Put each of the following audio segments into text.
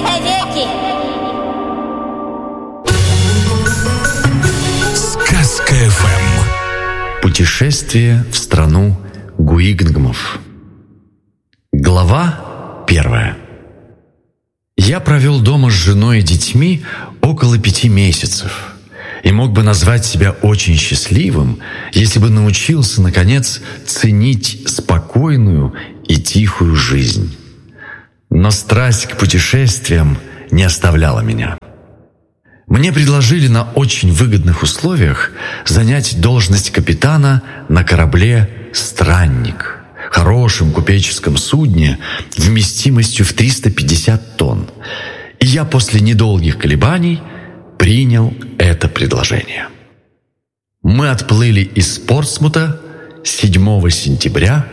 навеки. Сказка ФМ. Путешествие в страну Гуигнгмов. Глава 1. Я провел дома с женой и детьми около 5 месяцев и мог бы назвать себя очень счастливым, если бы научился, наконец, ценить спокойную и тихую жизнь. Но страсть к путешествиям не оставляла меня. Мне предложили на очень выгодных условиях занять должность капитана на корабле «Странник», хорошем купеческом судне вместимостью в 350 тонн. И я после недолгих колебаний принял это предложение. Мы отплыли из Портсмута 7 сентября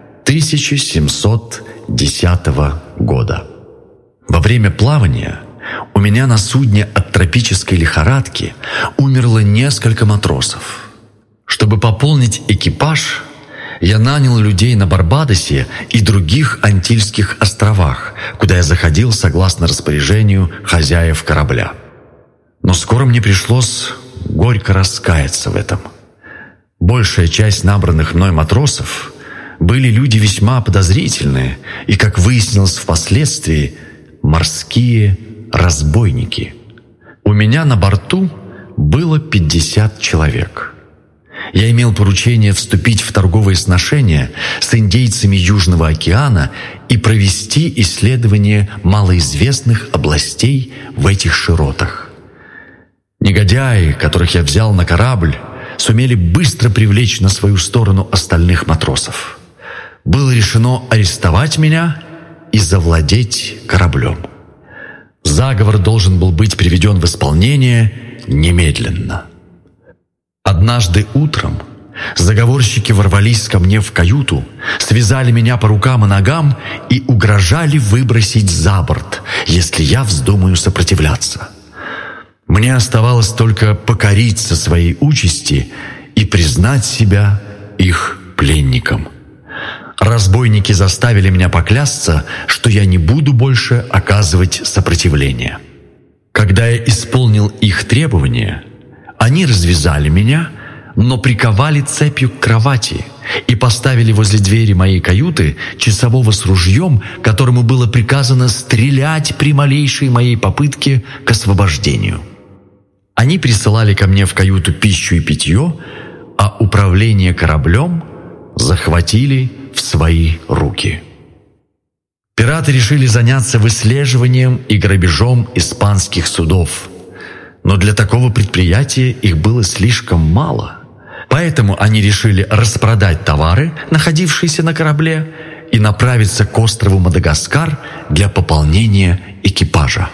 1710 года. Во время плавания у меня на судне от тропической лихорадки умерло несколько матросов. Чтобы пополнить экипаж, я нанял людей на Барбадосе и других Антильских островах, куда я заходил согласно распоряжению хозяев корабля. Но скоро мне пришлось горько раскаяться в этом. Большая часть набранных мной матросов были люди весьма подозрительные и, как выяснилось впоследствии, морские разбойники. У меня на борту было 50 человек. Я имел поручение вступить в торговые сношения с индейцами Южного океана и провести исследование малоизвестных областей в этих широтах. Негодяи, которых я взял на корабль, сумели быстро привлечь на свою сторону остальных матросов. Было решено арестовать меня и завладеть кораблем. Заговор должен был быть приведен в исполнение немедленно. Однажды утром заговорщики ворвались ко мне в каюту, связали меня по рукам и ногам и угрожали выбросить за борт, если я вздумаю сопротивляться. Мне оставалось только покориться своей участи и признать себя их пленником. Разбойники заставили меня поклясться, что я не буду больше оказывать сопротивление. Когда я исполнил их требования, они развязали меня, но приковали цепью к кровати и поставили возле двери моей каюты часового с ружьем, которому было приказано стрелять при малейшей моей попытке к освобождению. Они присылали ко мне в каюту пищу и питье, а управление кораблем захватили в свои руки. Пираты решили заняться выслеживанием и грабежом испанских судов, но для такого предприятия их было слишком мало. Поэтому они решили распродать товары, находившиеся на корабле, и направиться к острову Мадагаскар для пополнения экипажа.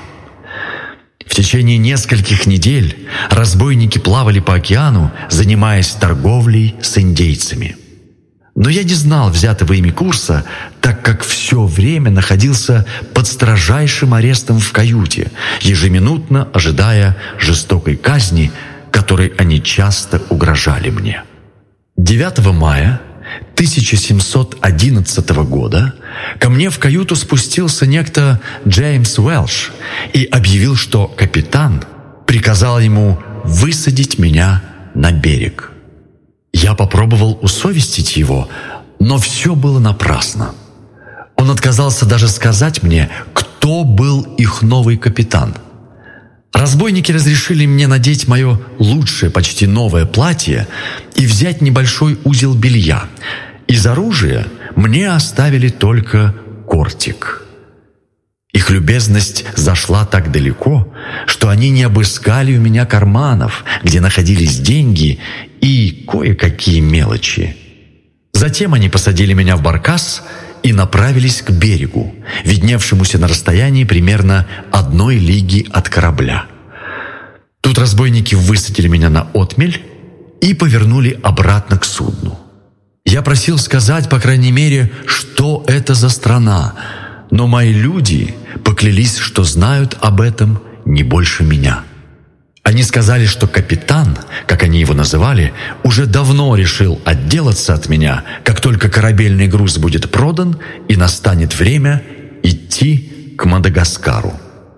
В течение нескольких недель разбойники плавали по океану, занимаясь торговлей с индейцами. Но я не знал взятого ими курса, так как все время находился под строжайшим арестом в каюте, ежеминутно ожидая жестокой казни, которой они часто угрожали мне. 9 мая 1711 года ко мне в каюту спустился некто Джеймс Уэлш и объявил, что капитан приказал ему высадить меня на берег. Я попробовал усовестить его, но все было напрасно. Он отказался даже сказать мне, кто был их новый капитан. Разбойники разрешили мне надеть мое лучшее, почти новое платье и взять небольшой узел белья. Из оружия мне оставили только кортик. Их любезность зашла так далеко, что они не обыскали у меня карманов, где находились деньги и кое-какие мелочи. Затем они посадили меня в баркас и направились к берегу, видневшемуся на расстоянии примерно 1 лиги от корабля. Тут разбойники высадили меня на отмель и повернули обратно к судну. Я просил сказать, по крайней мере, что это за страна, но мои люди поклялись, что знают об этом не больше меня. Они сказали, что капитан, как они его называли, уже давно решил отделаться от меня, как только корабельный груз будет продан и настанет время идти к Мадагаскару.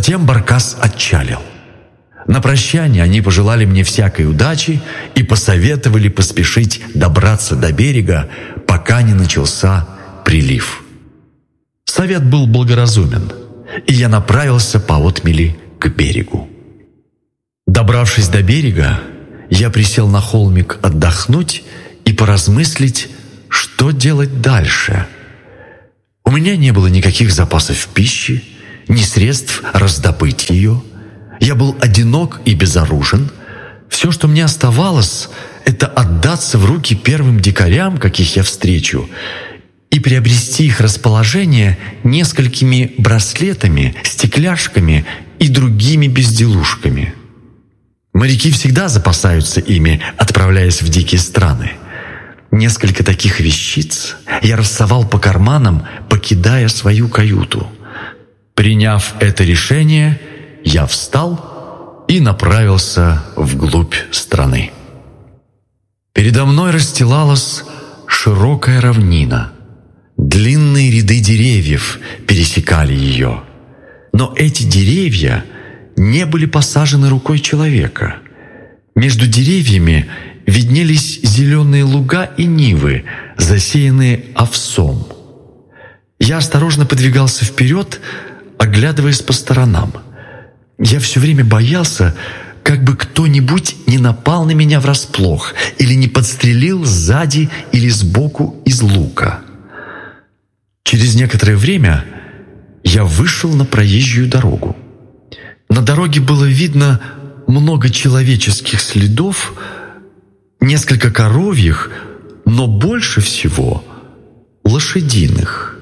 Затем баркас отчалил. На прощание они пожелали мне всякой удачи и посоветовали поспешить добраться до берега, пока не начался прилив. Совет был благоразумен, и я направился по отмели к берегу. Добравшись до берега, я присел на холмик отдохнуть и поразмыслить, что делать дальше. У меня не было никаких запасов пищи, ни средств раздобыть ее. Я был одинок и безоружен. Все, что мне оставалось, это отдаться в руки первым дикарям, каких я встречу, и приобрести их расположение несколькими браслетами, стекляшками и другими безделушками. Моряки всегда запасаются ими, отправляясь в дикие страны. Несколько таких вещиц я рассовал по карманам, покидая свою каюту. Приняв это решение, я встал и направился вглубь страны. Передо мной расстилалась широкая равнина. Длинные ряды деревьев пересекали ее. Но эти деревья не были посажены рукой человека. Между деревьями виднелись зеленые луга и нивы, засеянные овсом. Я осторожно подвигался вперед, оглядываясь по сторонам. Я все время боялся, как бы кто-нибудь не напал на меня врасплох или не подстрелил сзади или сбоку из лука. Через некоторое время я вышел на проезжую дорогу. На дороге было видно много человеческих следов, несколько коровьих, но больше всего лошадиных.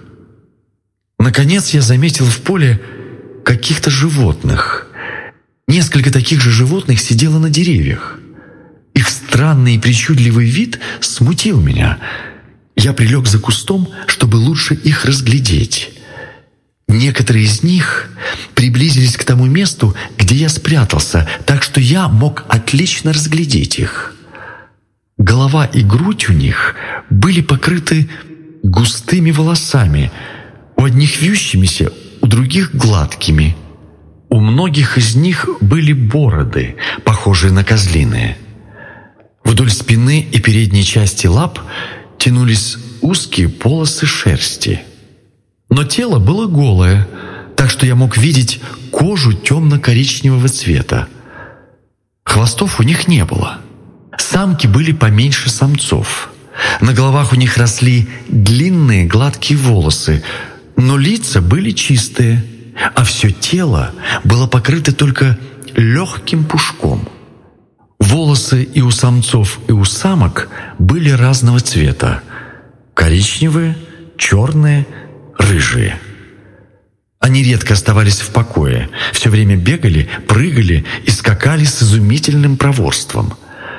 Наконец я заметил в поле каких-то животных. Несколько таких же животных сидело на деревьях. Их странный и причудливый вид смутил меня. Я прилег за кустом, чтобы лучше их разглядеть. Некоторые из них приблизились к тому месту, где я спрятался, так что я мог отлично разглядеть их. Голова и грудь у них были покрыты густыми волосами, у одних вьющимися, у других гладкими. У многих из них были бороды, похожие на козлиные. Вдоль спины и передней части лап тянулись узкие полосы шерсти. Но тело было голое, так что я мог видеть кожу темно-коричневого цвета. Хвостов у них не было. Самки были поменьше самцов. На головах у них росли длинные гладкие волосы, но лица были чистые, а все тело было покрыто только легким пушком. Волосы и у самцов, и у самок были разного цвета: коричневые, черные, рыжие. Они редко оставались в покое, все время бегали, прыгали и скакали с изумительным проворством.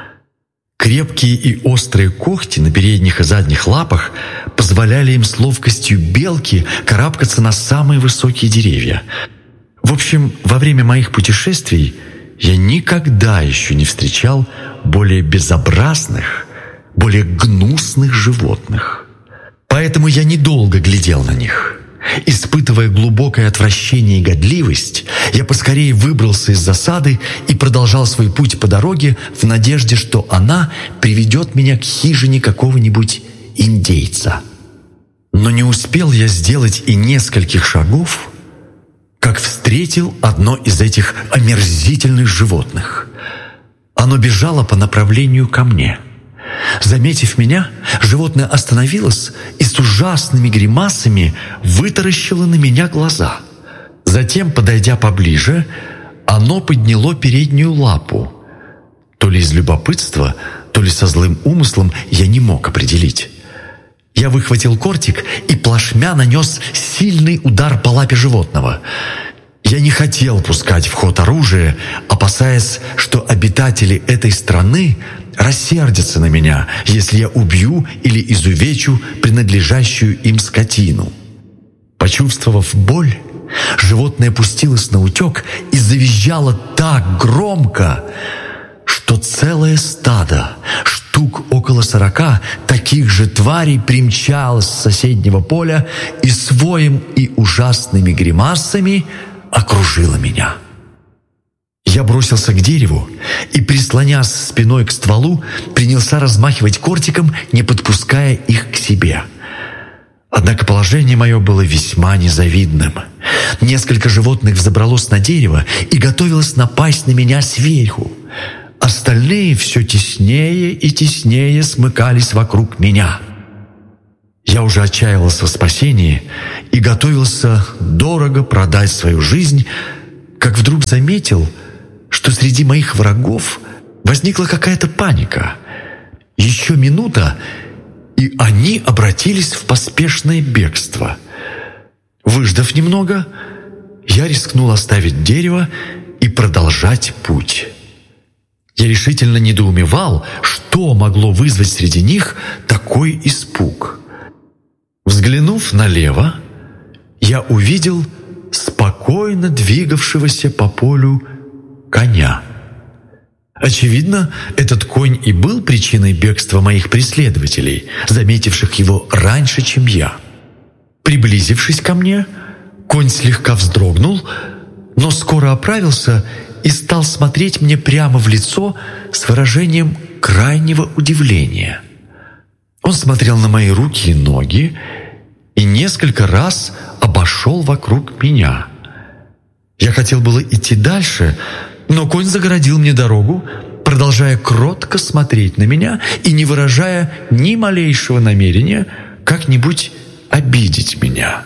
Крепкие и острые когти на передних и задних лапах позволяли им с ловкостью белки карабкаться на самые высокие деревья. В общем, во время моих путешествий я никогда еще не встречал более безобразных, более гнусных животных. Поэтому я недолго глядел на них. Испытывая глубокое отвращение и годливость, я поскорее выбрался из засады и продолжал свой путь по дороге в надежде, что она приведет меня к хижине какого-нибудь индейца. Но не успел я сделать и нескольких шагов, как встретил одно из этих омерзительных животных. Оно бежало по направлению ко мне. Заметив меня, животное остановилось и с ужасными гримасами вытаращило на меня глаза. Затем, подойдя поближе, оно подняло переднюю лапу. То ли из любопытства, то ли со злым умыслом, я не мог определить. Я выхватил кортик и плашмя нанес сильный удар по лапе животного. Я не хотел пускать в ход оружие, опасаясь, что обитатели этой страны рассердятся на меня, если я убью или изувечу принадлежащую им скотину. Почувствовав боль, животное пустилось на утек и завизжало так громко, что целое стадо, штук около 40 таких же тварей примчалось с соседнего поля и с воем и ужасными гримасами окружила меня. Я бросился к дереву и, прислонясь спиной к стволу, принялся размахивать кортиком, не подпуская их к себе. Однако положение мое было весьма незавидным. Несколько животных взобралось на дерево и готовилось напасть на меня сверху. Остальные все теснее и теснее смыкались вокруг меня. Я уже отчаивался в спасении и готовился дорого продать свою жизнь, как вдруг заметил, что среди моих врагов возникла какая-то паника. Еще минута, и они обратились в поспешное бегство. Выждав немного, я рискнул оставить дерево и продолжать путь. Я решительно недоумевал, что могло вызвать среди них такой испуг. Взглянув налево, я увидел спокойно двигавшегося по полю коня. Очевидно, этот конь и был причиной бегства моих преследователей, заметивших его раньше, чем я. Приблизившись ко мне, конь слегка вздрогнул, но скоро оправился и стал смотреть мне прямо в лицо с выражением крайнего удивления. Он смотрел на мои руки и ноги и несколько раз обошел вокруг меня. Я хотел было идти дальше, но конь загородил мне дорогу, продолжая кротко смотреть на меня и не выражая ни малейшего намерения как-нибудь обидеть меня.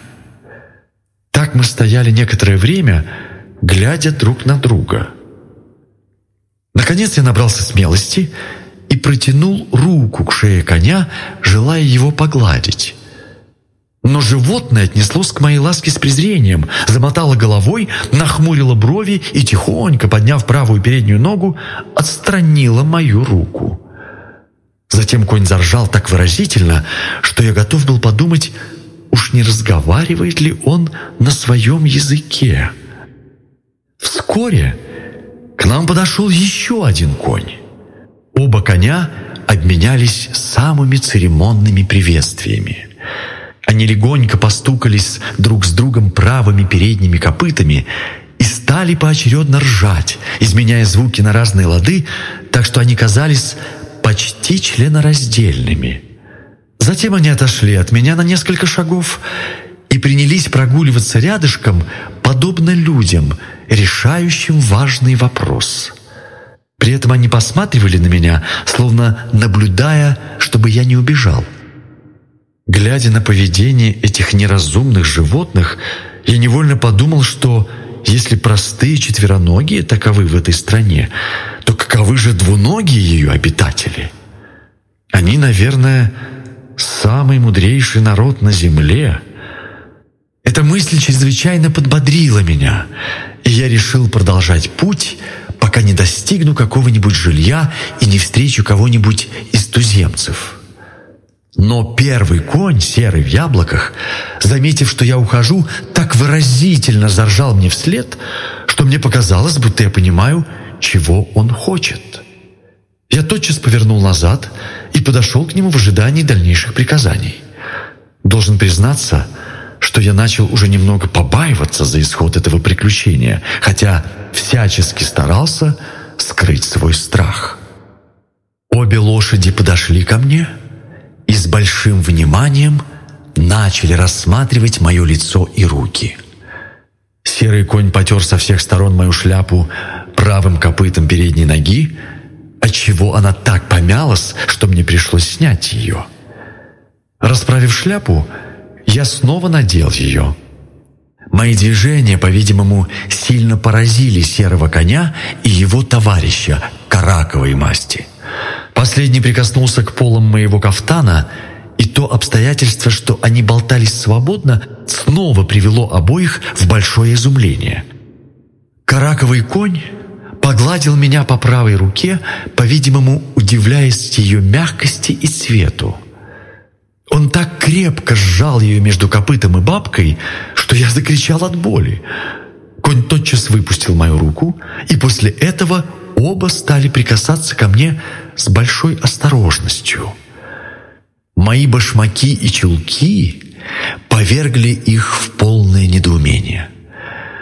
Так мы стояли некоторое время, глядя друг на друга. Наконец я набрался смелости и протянул руку к шее коня, желая его погладить. Но животное отнеслось к моей ласке с презрением, замотало головой, нахмурило брови и, тихонько подняв правую переднюю ногу, отстранило мою руку. Затем конь заржал так выразительно, что я готов был подумать, уж не разговаривает ли он на своем языке. Вскоре к нам подошел еще один конь. Оба коня обменялись самыми церемонными приветствиями. Они легонько постукались друг с другом правыми передними копытами и стали поочередно ржать, изменяя звуки на разные лады, так что они казались почти членораздельными. Затем они отошли от меня на несколько шагов и принялись прогуливаться рядышком, подобно людям, решающим важный вопрос. При этом они посматривали на меня, словно наблюдая, чтобы я не убежал. Глядя на поведение этих неразумных животных, я невольно подумал, что если простые четвероногие таковы в этой стране, то каковы же двуногие ее обитатели? Они, наверное, самый мудрейший народ на земле. Эта мысль чрезвычайно подбодрила меня, и я решил продолжать путь, пока не достигну какого-нибудь жилья и не встречу кого-нибудь из туземцев. Но первый конь, серый в яблоках, заметив, что я ухожу, так выразительно заржал мне вслед, что мне показалось, будто я понимаю, чего он хочет. Я тотчас повернул назад и подошел к нему в ожидании дальнейших приказаний. Должен признаться, что я начал уже немного побаиваться за исход этого приключения, хотя всячески старался скрыть свой страх. Обе лошади подошли ко мне и с большим вниманием начали рассматривать мое лицо и руки. Серый конь потер со всех сторон мою шляпу правым копытом передней ноги, отчего она так помялась, что мне пришлось снять ее. Расправив шляпу, я снова надел ее. Мои движения, по-видимому, сильно поразили серого коня и его товарища, караковой масти. Последний прикоснулся к полам моего кафтана, и то обстоятельство, что они болтались свободно, снова привело обоих в большое изумление. Караковый конь погладил меня по правой руке, по-видимому, удивляясь ее мягкости и цвету. Он так крепко сжал ее между копытом и бабкой, что я закричал от боли. Конь тотчас выпустил мою руку, и после этого оба стали прикасаться ко мне с большой осторожностью. Мои башмаки и чулки повергли их в полное недоумение.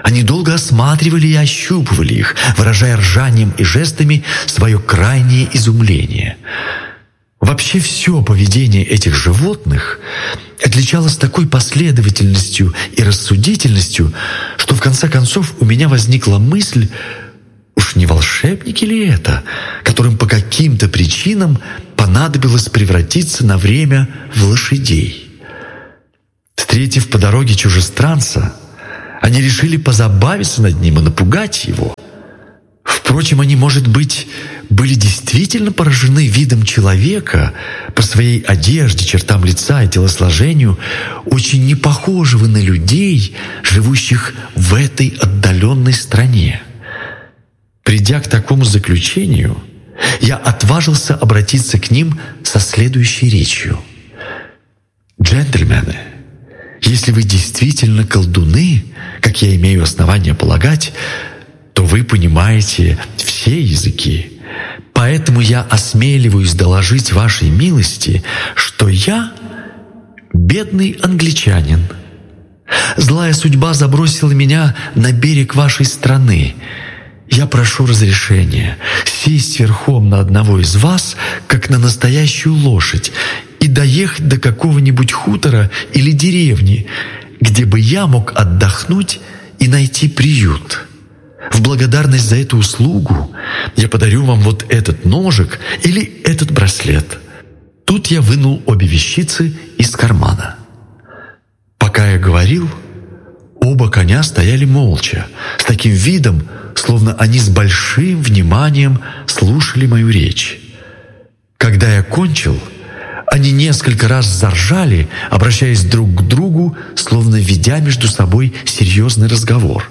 Они долго осматривали и ощупывали их, выражая ржанием и жестами свое крайнее изумление. Вообще все поведение этих животных отличалось такой последовательностью и рассудительностью, что в конце концов у меня возникла мысль, уж не волшебники ли это, которым по каким-то причинам понадобилось превратиться на время в лошадей. Встретив по дороге чужестранца, они решили позабавиться над ним и напугать его. Впрочем, они, может быть, были действительно поражены видом человека по своей одежде, чертам лица и телосложению, очень не похожего на людей, живущих в этой отдаленной стране. Придя к такому заключению, я отважился обратиться к ним со следующей речью. «Джентльмены, если вы действительно колдуны, как я имею основания полагать, то вы понимаете все языки. Поэтому я осмеливаюсь доложить вашей милости, что я бедный англичанин. Злая судьба забросила меня на берег вашей страны. Я прошу разрешения сесть верхом на одного из вас, как на настоящую лошадь, и доехать до какого-нибудь хутора или деревни, где бы я мог отдохнуть и найти приют. В благодарность за эту услугу я подарю вам вот этот ножик или этот браслет». Тут я вынул обе вещицы из кармана. Пока я говорил, оба коня стояли молча, с таким видом, словно они с большим вниманием слушали мою речь. Когда я кончил, они несколько раз заржали, обращаясь друг к другу, словно ведя между собой серьезный разговор.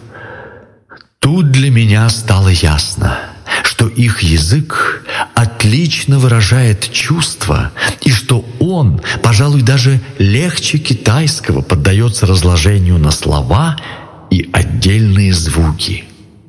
Тут для меня стало ясно, что их язык отлично выражает чувства, и что он, пожалуй, даже легче китайского поддается разложению на слова и отдельные звуки.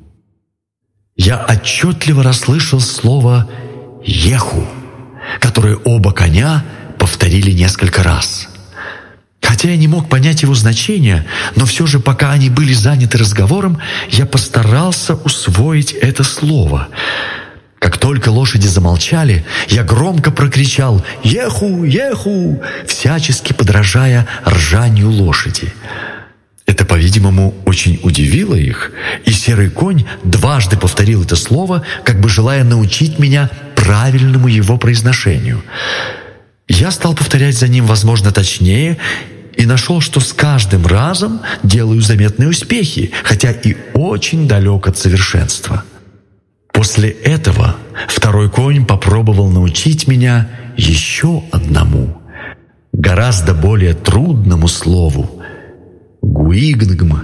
Я отчетливо расслышал слово «еху», которое оба коня повторили несколько раз. Хотя я не мог понять его значения, но все же, пока они были заняты разговором, я постарался усвоить это слово. Как только лошади замолчали, я громко прокричал «Еху! Еху!», всячески подражая ржанию лошади. Это, по-видимому, очень удивило их, и серый конь дважды повторил это слово, как бы желая научить меня правильному его произношению. Я стал повторять за ним, возможно, точнее, и нашел, что с каждым разом делаю заметные успехи, хотя и очень далек от совершенства. После этого второй конь попробовал научить меня еще одному, гораздо более трудному слову — «гуигнгм».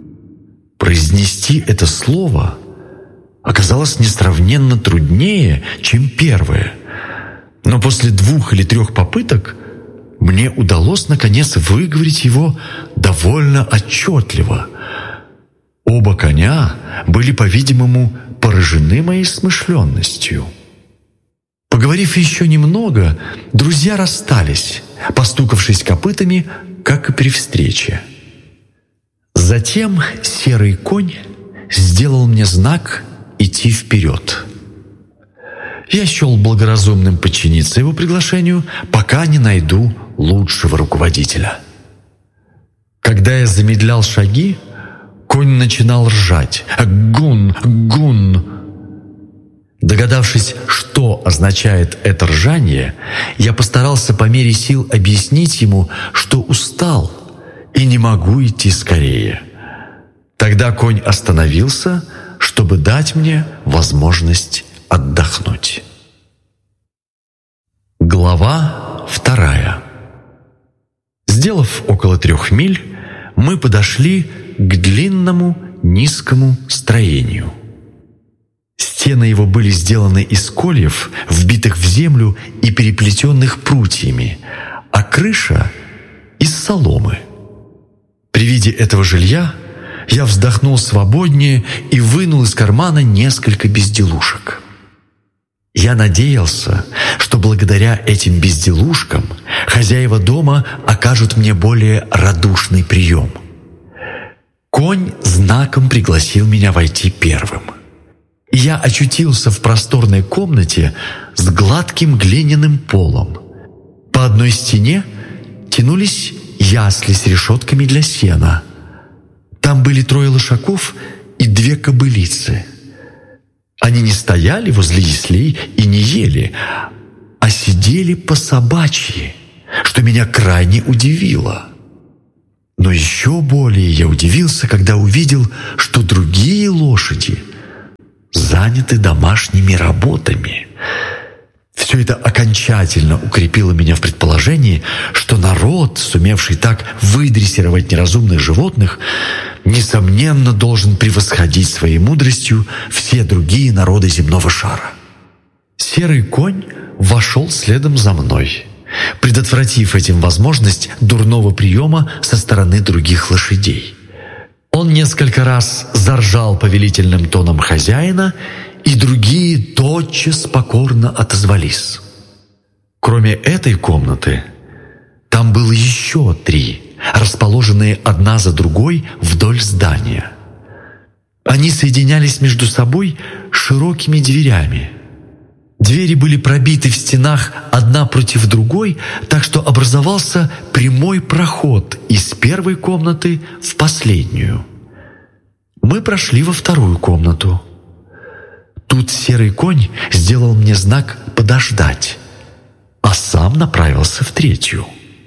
Произнести это слово оказалось несравненно труднее, чем первое. Но после 2 или 3 попыток мне удалось, наконец, выговорить его довольно отчетливо. Оба коня были, по-видимому, поражены моей смышленностью. Поговорив еще немного, друзья расстались, постукавшись копытами, как и при встрече. Затем серый конь сделал мне знак идти вперед. Я счел благоразумным подчиниться его приглашению, пока не найду лучшего руководителя. Когда я замедлял шаги, конь начинал ржать «Гун! Гун!». Догадавшись, что означает это ржание, я постарался по мере сил объяснить ему, что устал и не могу идти скорее. Тогда конь остановился, чтобы дать мне возможность отдохнуть. Глава 2. Сделав около 3 миль, мы подошли к длинному низкому строению. Стены его были сделаны из кольев, вбитых в землю и переплетенных прутьями, а крыша — из соломы. При виде этого жилья я вздохнул свободнее и вынул из кармана несколько безделушек. Я надеялся, что благодаря этим безделушкам хозяева дома окажут мне более радушный прием. Конь знаком пригласил меня войти первым. И я очутился в просторной комнате с гладким глиняным полом. По одной стене тянулись ясли с решетками для сена. Там были 3 лошаков и 2 кобылицы. Они не стояли возле яслей и не ели, а сидели по-собачьи, что меня крайне удивило. Но еще более я удивился, когда увидел, что другие лошади заняты домашними работами. Все это окончательно укрепило меня в предположении, что народ, сумевший так выдрессировать неразумных животных, несомненно должен превосходить своей мудростью все другие народы земного шара. Серый конь вошел следом за мной, предотвратив этим возможность дурного приема со стороны других лошадей. Он несколько раз заржал повелительным тоном хозяина, и другие тотчас покорно отозвались. Кроме этой комнаты, там было еще 3, расположенные одна за другой вдоль здания. Они соединялись между собой широкими дверями. Двери были пробиты в стенах одна против другой, так что образовался прямой проход из первой комнаты в последнюю. Мы прошли во вторую комнату. Тут серый конь сделал мне знак «подождать», а сам направился в третью.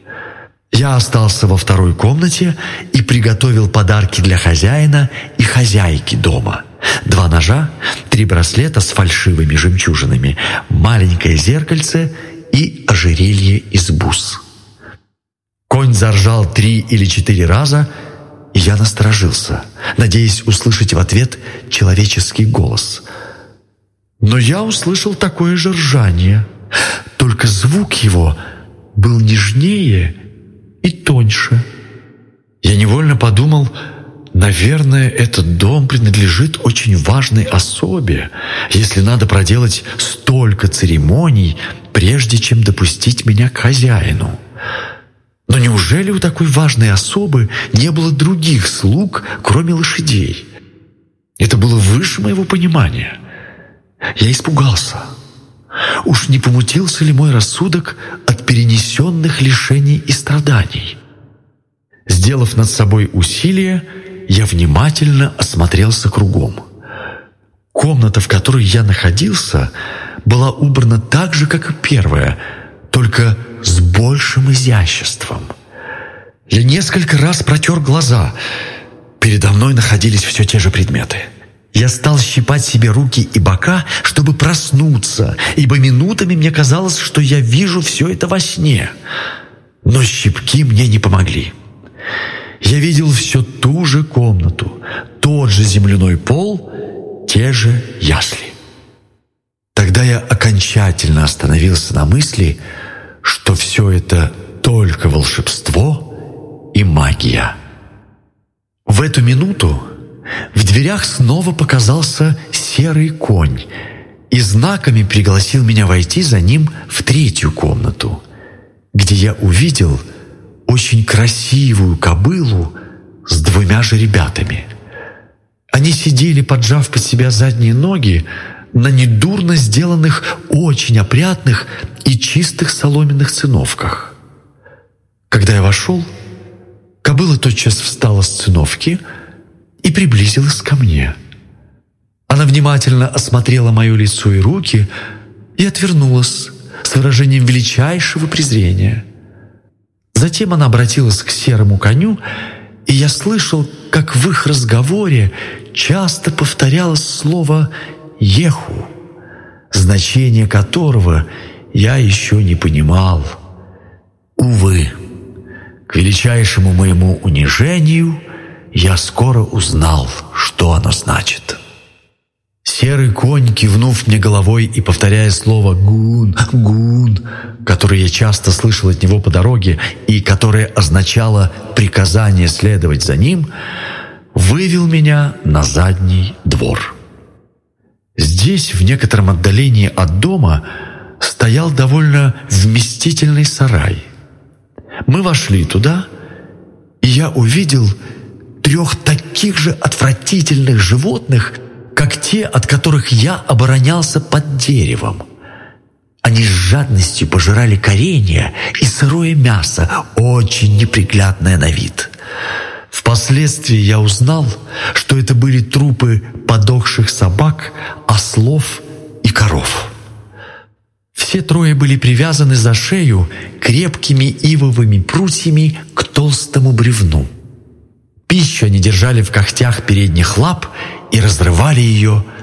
Я остался во второй комнате и приготовил подарки для хозяина и хозяйки дома. 2 ножа, 3 браслета с фальшивыми жемчужинами, маленькое зеркальце и ожерелье из бус. Конь заржал 3 или 4 раза, и я насторожился, надеясь услышать в ответ человеческий голос. Но я услышал такое же ржание, только звук его был нежнее и тоньше. Я невольно подумал, наверное, этот дом принадлежит очень важной особе, если надо проделать столько церемоний, прежде чем допустить меня к хозяину. Но неужели у такой важной особы не было других слуг, кроме лошадей? Это было выше моего понимания. Я испугался. Уж не помутился ли мой рассудок от перенесенных лишений и страданий? Сделав над собой усилие, я внимательно осмотрелся кругом. Комната, в которой я находился, была убрана так же, как и первая, только с большим изяществом. Я несколько раз протер глаза. Передо мной находились все те же предметы. Я стал щипать себе руки и бока, чтобы проснуться, ибо минутами мне казалось, что я вижу все это во сне. Но щипки мне не помогли. Я видел все ту же комнату, тот же земляной пол, те же ясли. Тогда я окончательно остановился на мысли, что все это только волшебство и магия. В эту минуту в дверях снова показался серый конь и знаками пригласил меня войти за ним в третью комнату, где я увидел очень красивую кобылу с 2 жеребятами. Они сидели, поджав под себя задние ноги, на недурно сделанных, очень опрятных и чистых соломенных циновках. Когда я вошел, кобыла тотчас встала с циновки и приблизилась ко мне. Она внимательно осмотрела мое лицо и руки и отвернулась с выражением величайшего презрения. Затем она обратилась к серому коню, и я слышал, как в их разговоре часто повторялось слово «еху», значение которого я еще не понимал. Увы, к величайшему моему унижению я скоро узнал, что оно значит. Серый конь, кивнув мне головой и повторяя слово «гун, гун», которое я часто слышал от него по дороге и которое означало приказание следовать за ним, вывел меня на задний двор. Здесь, в некотором отдалении от дома, стоял довольно вместительный сарай. Мы вошли туда, и я увидел 3 таких же отвратительных животных, как те, от которых я оборонялся под деревом. Они с жадностью пожирали коренья и сырое мясо, очень неприглядное на вид. Впоследствии я узнал, что это были трупы подохших собак, ослов и коров. Все 3 были привязаны за шею крепкими ивовыми прутьями к толстому бревну. Пищу они держали в когтях передних лап и разрывали ее